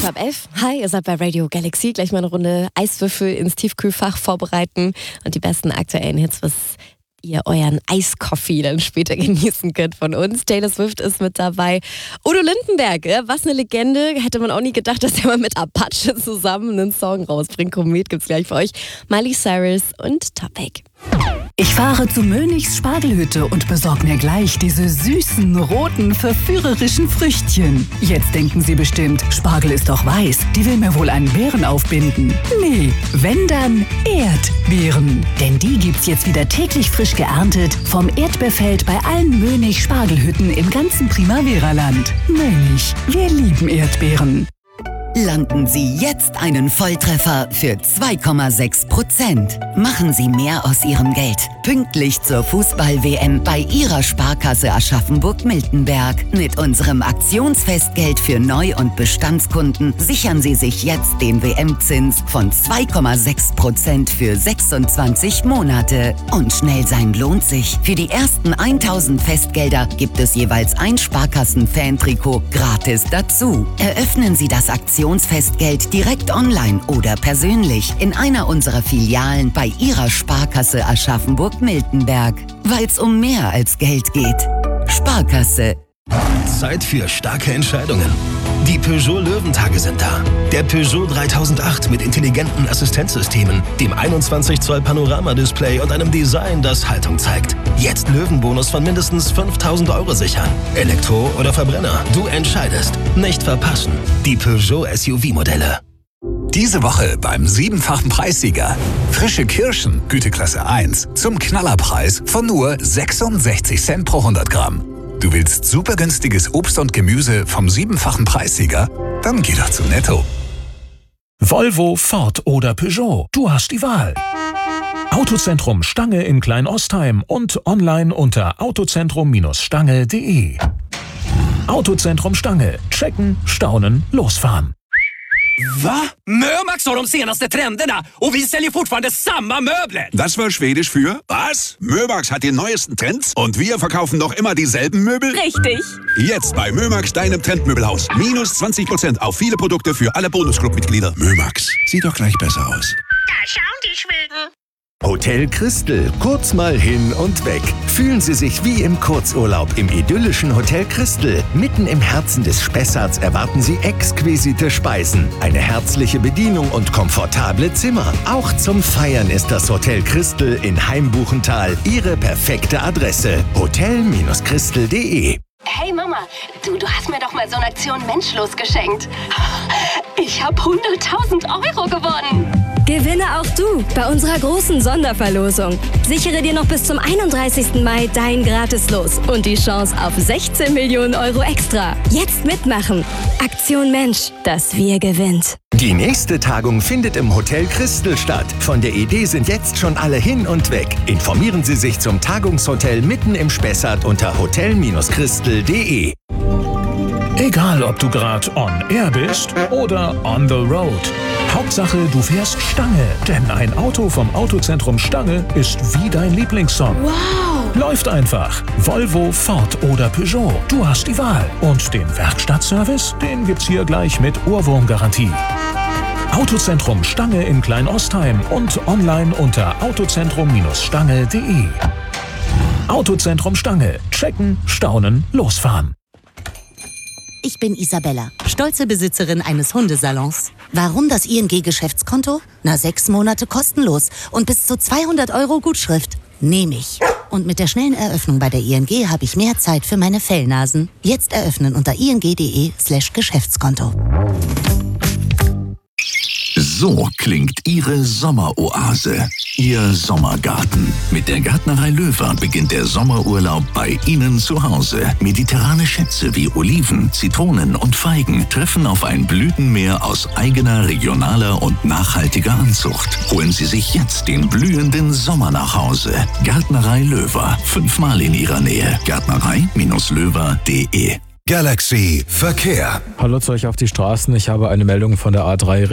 11. Hi, ihr seid bei Radio Galaxy. Gleich mal eine Runde Eiswürfel ins Tiefkühlfach vorbereiten und die besten aktuellen Hits, was ihr euren Eiskoffee dann später genießen könnt von uns. Taylor Swift ist mit dabei. Udo Lindenberg, was eine Legende. Hätte man auch nie gedacht, dass er mal mit Apache zusammen einen Song rausbringt. Komet gibt's gleich für euch. Miley Cyrus und Topic. Ich fahre zu Mönichs Spargelhütte und besorge mir gleich diese süßen, roten, verführerischen Früchtchen. Jetzt denken Sie bestimmt, Spargel ist doch weiß, die will mir wohl einen Beeren aufbinden. Nee, wenn dann Erdbeeren. Denn die gibt's jetzt wieder täglich frisch geerntet vom Erdbeerfeld bei allen Mönich Spargelhütten im ganzen Primavera-Land. Mönich, wir lieben Erdbeeren. Landen Sie jetzt einen Volltreffer für 2,6%. Machen Sie mehr aus Ihrem Geld. Pünktlich zur Fußball-WM bei Ihrer Sparkasse Aschaffenburg-Miltenberg. Mit unserem Aktionsfestgeld für Neu- und Bestandskunden sichern Sie sich jetzt den WM-Zins von 2,6% für 26 Monate. Und schnell sein lohnt sich. Für die ersten 1000 Festgelder gibt es jeweils ein Sparkassen-Fan-Trikot gratis dazu. Eröffnen Sie das Aktionsfestgeld direkt online oder persönlich in einer unserer Filialen bei Ihrer Sparkasse Aschaffenburg-Miltenberg. Weil's um mehr als Geld geht. Sparkasse. Zeit für starke Entscheidungen. Die Peugeot Löwentage sind da. Der Peugeot 3008 mit intelligenten Assistenzsystemen, dem 21 Zoll Panoramadisplay und einem Design, das Haltung zeigt. Jetzt Löwenbonus von mindestens 5.000 € sichern. Elektro oder Verbrenner, du entscheidest. Nicht verpassen. Die Peugeot SUV-Modelle. Diese Woche beim 7-fachen Preissieger. Frische Kirschen, Güteklasse 1, zum Knallerpreis von nur 66 Cent pro 100 Gramm. Du willst super günstiges Obst und Gemüse vom 7-fachen Preissieger? Dann geh doch zu Netto. Volvo, Ford oder Peugeot. Du hast die Wahl. Autozentrum Stange in Kleinostheim und online unter autozentrum-stange.de. Autozentrum Stange. Checken, staunen, losfahren. Va? Mömax har de senaste trenderna och vi säljer fortfarande samma möbler. Das war Schwedisch für was? Mömax hat die neuesten Trends und wir verkaufen noch immer dieselben Möbel? Richtig. Jetzt bei Mömax, deinem Trendmöbelhaus. Minus 20% auf viele Produkte für alle Bonusclub-Mitglieder. Mömax, sieht doch gleich besser aus. Da schauen die Schweden. Hotel Christel, kurz mal hin und weg. Fühlen Sie sich wie im Kurzurlaub im idyllischen Hotel Christel. Mitten im Herzen des Spessarts erwarten Sie exquisite Speisen, eine herzliche Bedienung und komfortable Zimmer. Auch zum Feiern ist das Hotel Christel in Heimbuchental Ihre perfekte Adresse. hotel-christel.de. Hey Mama, du hast mir doch mal so eine Aktion Menschlos geschenkt. Ich habe 100.000 € gewonnen. Gewinne auch du bei unserer großen Sonderverlosung. Sichere dir noch bis zum 31. Mai dein Gratislos und die Chance auf 16 Millionen € extra. Jetzt mitmachen. Aktion Mensch, das Wir gewinnt. Die nächste Tagung findet im Hotel Christel statt. Von der Idee sind jetzt schon alle hin und weg. Informieren Sie sich zum Tagungshotel mitten im Spessart unter hotel-christel.de. Egal, ob du gerade on air bist oder on the road. Hauptsache, du fährst Stange, denn ein Auto vom Autozentrum Stange ist wie dein Lieblingssong. Wow! Läuft einfach. Volvo, Ford oder Peugeot. Du hast die Wahl. Und den Werkstattservice, den gibt's hier gleich mit Ohrwurmgarantie. Autozentrum Stange in Kleinostheim und online unter autozentrum-stange.de. Autozentrum Stange. Checken, staunen, losfahren. Ich bin Isabella, stolze Besitzerin eines Hundesalons. Warum das ING-Geschäftskonto? 6 Monate kostenlos und bis zu 200 € Gutschrift. Nehme ich. Und mit der schnellen Eröffnung bei der ING habe ich mehr Zeit für meine Fellnasen. Jetzt eröffnen unter ing.de/Geschäftskonto. So klingt Ihre Sommeroase, Ihr Sommergarten. Mit der Gärtnerei Löwer beginnt der Sommerurlaub bei Ihnen zu Hause. Mediterrane Schätze wie Oliven, Zitronen und Feigen treffen auf ein Blütenmeer aus eigener, regionaler und nachhaltiger Anzucht. Holen Sie sich jetzt den blühenden Sommer nach Hause. Gärtnerei Löwer, 5-mal in Ihrer Nähe. Gärtnerei-löwer.de. Galaxy Verkehr. Hallo zu euch auf die Straßen. Ich habe eine Meldung von der A3